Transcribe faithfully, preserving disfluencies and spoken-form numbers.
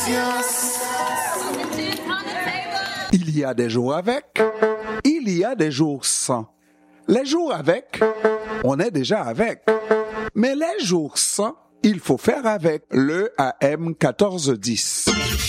Il y a des jours avec, il y a des jours sans. Les jours avec, on est déjà avec. Mais les jours sans, il faut faire avec le A M quatorze dix.